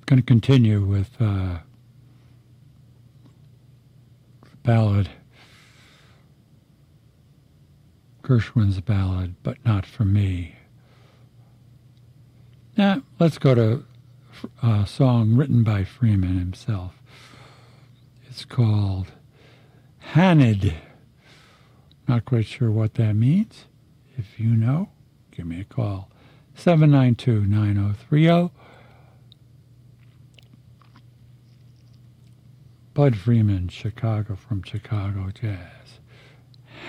Going to continue with the ballad, Gershwin's ballad, But Not For Me. Now, let's go to a song written by Freeman himself. It's called Hanid. Not quite sure what that means. If you know, give me a call. 792-9030. Bud Freeman, Chicago, from Chicago Jazz.